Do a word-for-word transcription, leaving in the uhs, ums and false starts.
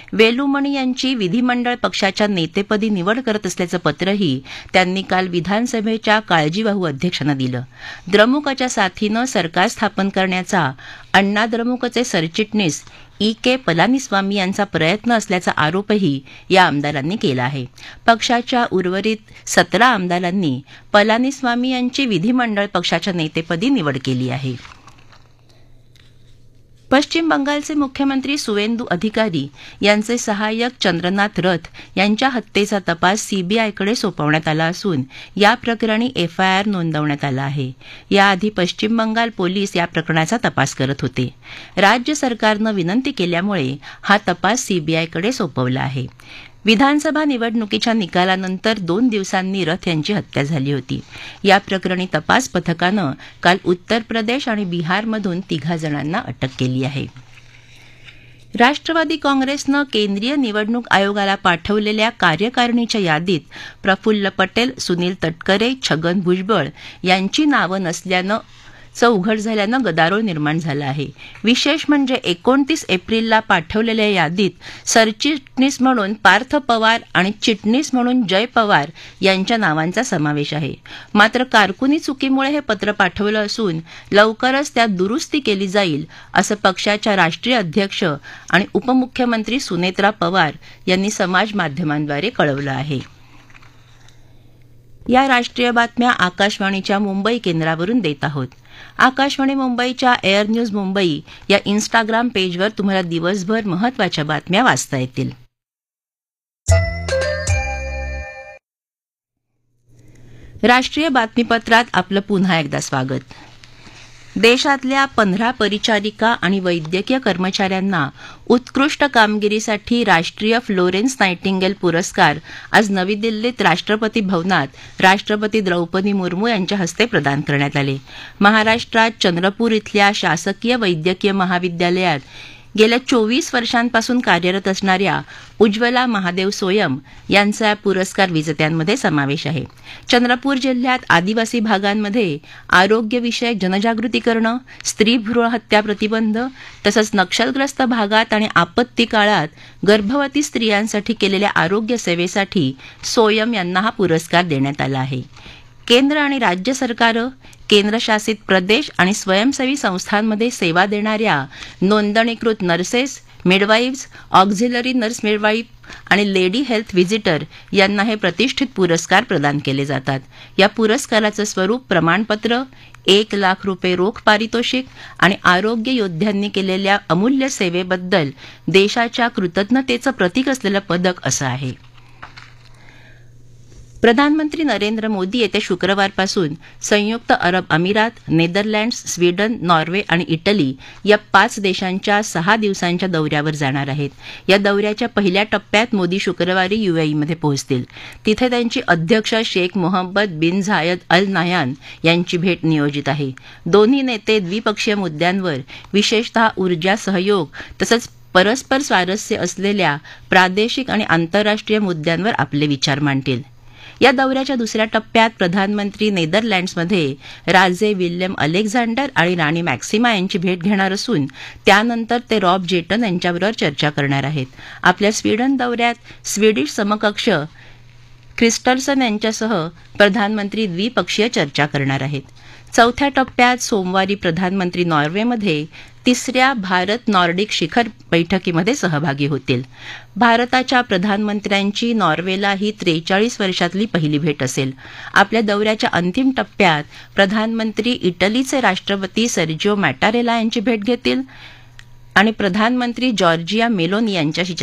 वेलुमणी यांची विधिमंडळ पक्षाच्या नेतेपदी निवड करत असल्याचं पत्रही त्यांनी काल विधानसभेच्या काळजीवाहू अध्यक्षांना दिलं. द्रमुकच्या साथीनं सरकार स्थापन करण्याचा अण्णा द्रमुकचे सरचिटणीस ई के पलानीस्वामी यांचा प्रयत्न असल्याचा आरोपही या आमदारांनी केला आहे. पक्षाच्या उर्वरित सतरा आमदारांनी पलानीस्वामी यांची विधिमंडळ पक्षाच्या नेतेपदी निवड केली आहे. पश्चिम बंगालचे मुख्यमंत्री सुवेंदू अधिकारी यांचे सहाय्यक चंद्रनाथ रथ यांच्या हत्येचा तपास सीबीआयकडे सोपवण्यात आला असून या प्रकरणी एफआयआर नोंदवण्यात आला आहे. याआधी पश्चिम बंगाल पोलीस या प्रकरणाचा तपास करत होते. राज्य सरकारनं विनंती केल्यामुळे हा तपास सीबीआयकडे सोपवला आहे. विधानसभा निवडणुकीच्या निकालानंतर दोन दिवसांनी रथ यांची हत्या झाली होती. या प्रकरणी तपास पथकानं काल उत्तर प्रदेश आणि बिहारमधून तिघा जणांना अटक केली आहे. राष्ट्रवादी काँग्रेसनं केंद्रीय निवडणूक आयोगाला पाठवलेल्या कार्यकारिणीच्या यादीत प्रफुल्ल पटेल, सुनील तटकरे, छगन भुजबळ यांची नावं नसल्यानं उघड झाल्यानं गदारोळ निर्माण झाला आहे. विशेष म्हणजे एकोणतीस एप्रिलला पाठवलेल्या यादीत सरचिटणीस म्हणून पार्थ पवार आणि चिटणीस म्हणून जय पवार यांच्या नावांचा समावेश आहे. मात्र कारकुनी चुकीमुळे हे पत्र पाठवलं असून लवकरच त्यात दुरुस्ती केली जाईल असं पक्षाच्या राष्ट्रीय अध्यक्ष आणि उपमुख्यमंत्री सुनेत्रा पवार यांनी समाज माध्यमांद्वारे कळवलं आहे. या राष्ट्रीय बातम्या आकाशवाणीच्या मुंबई केंद्रावरून देत आहोत. आकाशवाणी मुंबईच्या एअर न्यूज मुंबई या इन्स्टाग्राम पेजवर तुम्हाला दिवसभर महत्त्वाच्या बातम्या वाचता येतील. राष्ट्रीय बातमीपत्रात आपलं पुन्हा एकदा स्वागत. देशातल्या पंधरा परिचारिका आणि वैद्यकीय कर्मचाऱ्यांना उत्कृष्ट कामगिरीसाठी राष्ट्रीय फ्लोरेन्स नायटिंगेल पुरस्कार आज नवी दिल्लीत राष्ट्रपती भवनात राष्ट्रपती द्रौपदी मुर्मू यांच्या हस्ते प्रदान करण्यात आले. महाराष्ट्रात चंद्रपूर इथल्या शासकीय वैद्यकीय महाविद्यालयात गेल्या चोवीस वर्षांपासून कार्यरत असणाऱ्या उज्ज्वला महादेव सोयम यांचा या पुरस्कार विजेत्यांमध्ये समावेश आहे. चंद्रपूर जिल्ह्यात आदिवासी भागांमध्ये आरोग्यविषयक जनजागृती करणं, स्त्री भ्रूण हत्या प्रतिबंध तसंच नक्षलग्रस्त भागात आणि आपत्ती काळात गर्भवती स्त्रियांसाठी केलेल्या आरोग्य सेवेसाठी सोयम यांना हा पुरस्कार देण्यात आला आहे. केंद्र आणि राज्य सरकारं, केंद्रशासित प्रदेश आणि स्वयंसेवी संस्थांमध्ये सेवा देणाऱ्या नोंदणीकृत नर्सेस, मिडवाईव्स, ऑक्झिलरी नर्स मिडवाईफ आणि लेडी हेल्थ व्हिजिटर यांना हे प्रतिष्ठित पुरस्कार प्रदान केले जातात. या पुरस्काराचं स्वरूप प्रमाणपत्र, एक लाख रुपये रोख पारितोषिक आणि आरोग्य योद्ध्यांनी केलेल्या अमूल्य सेवेबद्दल देशाच्या कृतज्ञतेचं प्रतीक असलेलं पदक असं आहे. प्रधानमंत्री नरेंद्र मोदी येत्या शुक्रवारपासून संयुक्त अरब अमिरात, नेदरलँड्स, स्वीडन, नॉर्वे आणि इटली या पाच देशांच्या सहा दिवसांच्या दौऱ्यावर जाणार आहेत. या दौऱ्याच्या पहिल्या टप्प्यात मोदी शुक्रवारी युएईमध्ये पोहोचतील. तिथे त्यांची अध्यक्ष शेख मोहम्मद बिन झायद अल नाह्यान यांची भेट नियोजित आहे. दोन्ही नेते द्विपक्षीय मुद्द्यांवर, विशेषतः ऊर्जा सहयोग तसंच परस्पर स्वारस्य असलेल्या प्रादेशिक आणि आंतरराष्ट्रीय मुद्द्यांवर आपले विचार मांडतील. या दौऱ्याच्या दुसऱ्या टप्प्यात प्रधानमंत्री नेदरलँड्समध्ये राजे विल्यम अलेक्झांडर आणि राणी मॅक्सिमा यांची भेट घेणार असून त्यानंतर ते रॉब जेटन यांच्याबरोबर चर्चा करणार आहेत. आपल्या स्वीडन दौऱ्यात स्वीडिश समकक्ष क्रिस्टल्सन यांच्यासह प्रधानमंत्री द्विपक्षीय चर्चा करणार आहेत. चौथ्या टप्प्यात सोमवारी प्रधानमंत्री नॉर्वेमध्ये तिसऱ्या भारत नॉर्डिक शिखर बैठकीमध्ये सहभागी होतील. भारताच्या प्रधानमंत्र्यांची नॉर्वेला ही त्रेचाळीस वर्षातली पहिली भेट असेल. आपल्या दौऱ्याच्या अंतिम टप्प्यात प्रधानमंत्री इटलीचे राष्ट्रपती सर्जिओ मॅटारेला यांची भेट घेतील आणि प्रधानमंत्री जॉर्जिया मेलोनी यांच्याशी